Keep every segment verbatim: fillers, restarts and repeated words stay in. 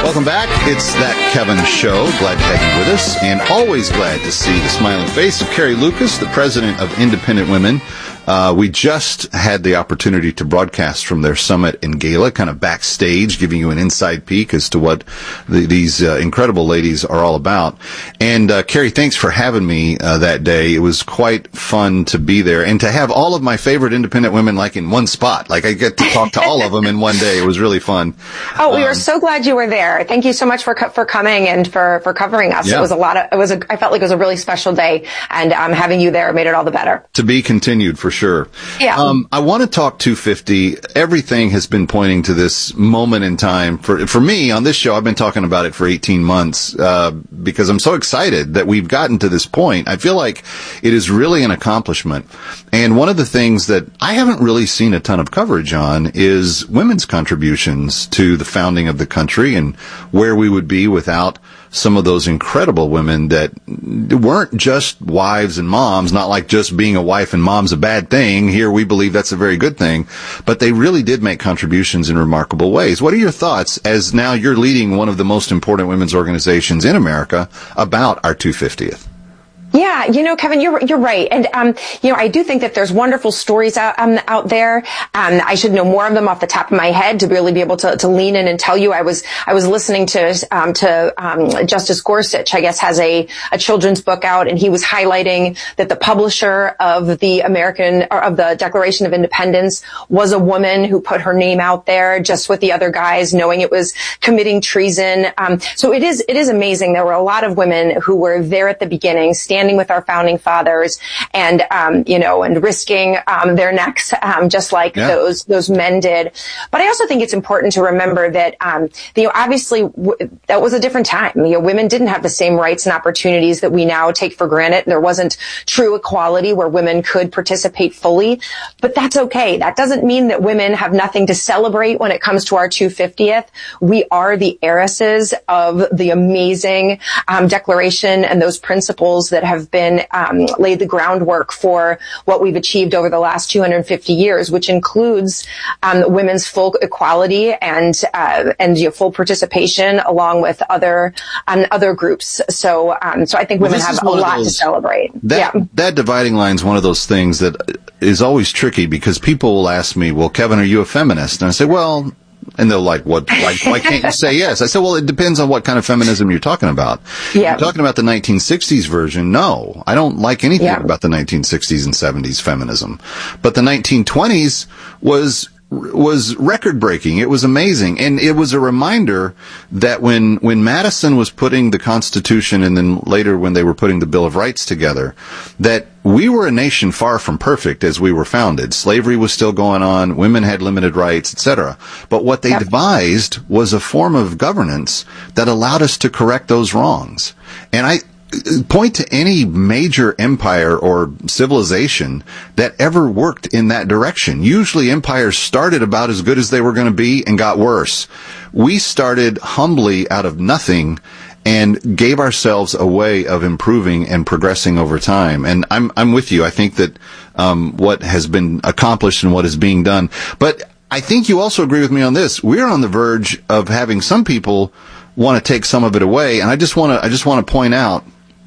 Welcome back. It's That Kevin Show. Glad to have you with us, and always glad to see the smiling face of Carrie Lucas, the president of Independent Women. Uh, we just had the opportunity to broadcast from their summit in Gala, kind of backstage, giving you an inside peek as to what the, these uh, incredible ladies are all about. And uh, Carrie, thanks for having me uh, that day. It was quite fun to be there and to have all of my favorite independent women like in one spot. Like I get to talk to all of them in one day. It was really fun. Oh, we um, were so glad you were there. Thank you so much for co- for coming and for for covering us. Yeah. It was a lot of. It was a. I felt like it was a really special day, and um, having you there made it all the better. To be continued for sure. Yeah. Um, I want to talk two fifty. Everything has been pointing to this moment in time. For for me, on this show, I've been talking about it for eighteen months, uh, because I'm so excited that we've gotten to this point. I feel like it is really an accomplishment. And one of the things that I haven't really seen a ton of coverage on is women's contributions to the founding of the country and where we would be without some of those incredible women that weren't just wives and moms, not like just being a wife and mom's a bad thing. Here we believe that's a very good thing, but they really did make contributions in remarkable ways. What are your thoughts as now you're leading one of the most important women's organizations in America about our two hundred fiftieth? Yeah, you know, Kevin, you're you're right, and um, you know, I do think that there's wonderful stories out um, out there. Um, I should know more of them off the top of my head to really be able to, to lean in and tell you. I was I was listening to um, to um, Justice Gorsuch, I guess, has a a children's book out, and he was highlighting that the publisher of the American or of the Declaration of Independence was a woman who put her name out there just with the other guys, knowing it was committing treason. Um, so it is it is amazing. There were a lot of women who were there at the beginning, standing with our founding fathers and, um, you know, and risking, um, their necks, um, just like yeah. those, those men did. But I also think it's important to remember that, um, you know, obviously w- that was a different time. You know, women didn't have the same rights and opportunities that we now take for granted. There wasn't true equality where women could participate fully, but that's okay. That doesn't mean that women have nothing to celebrate when it comes to our two hundred fiftieth. We are the heiresses of the amazing, um, declaration and those principles that have been um, laid the groundwork for what we've achieved over the last two hundred fifty years, which includes um, women's full equality and uh, and you know, full participation along with other um, other groups. So um, so I think women well, have a lot those, to celebrate. That, yeah. that dividing line is one of those things that is always tricky because people will ask me, well, Kevin, are you a feminist? And I say, well, and they're like, what, why, why can't you say yes? I said, well, it depends on what kind of feminism you're talking about. Yeah. You're talking about the nineteen sixties version. No, I don't like anything yeah. about the nineteen sixties and seventies feminism. But the nineteen twenties was was record-breaking. It was amazing. And it was a reminder that when, when Madison was putting the Constitution and then later when they were putting the Bill of Rights together, that we were a nation far from perfect as we were founded. Slavery was still going on. Women had limited rights, et cetera. But what they yep. devised was a form of governance that allowed us to correct those wrongs. And I, point to any major empire or civilization that ever worked in that direction. Usually empires started about as good as they were going to be and got worse. We started humbly out of nothing and gave ourselves a way of improving and progressing over time. And I'm I'm with you. I think that um what has been accomplished and what is being done. But I think you also agree with me on this. We're on the verge of having some people want to take some of it away, and I just want to I just want to point out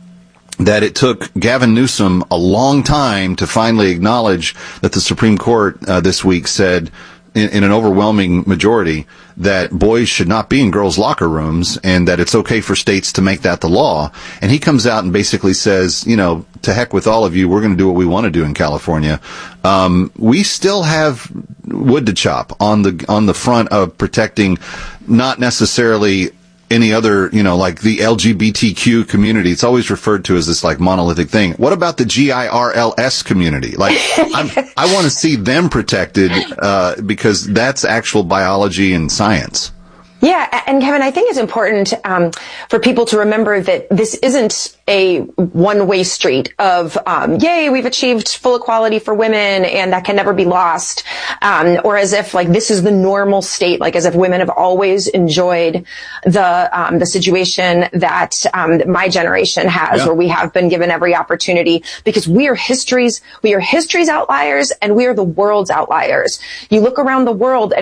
that it took Gavin Newsom a long time to finally acknowledge that the Supreme Court uh, this week said in, in an overwhelming majority that boys should not be in girls' locker rooms and that it's okay for states to make that the law. And he comes out and basically says, you know, to heck with all of you, we're going to do what we want to do in California. Um, we still have wood to chop on the on the front of protecting not necessarily any other, you know, like the L G B T Q community. It's always referred to as this like monolithic thing. What about the G I R L S community? Like, I'm, I want to see them protected, uh, because that's actual biology and science. Yeah, and Kevin, I think it's important um, for people to remember that this isn't a one-way street of, um, yay, we've achieved full equality for women and that can never be lost, um, or as if like this is the normal state, like as if women have always enjoyed the um, the situation that um, my generation has, yeah. where we have been given every opportunity, because we are history's we are history's outliers and we are the world's outliers. You look around the world and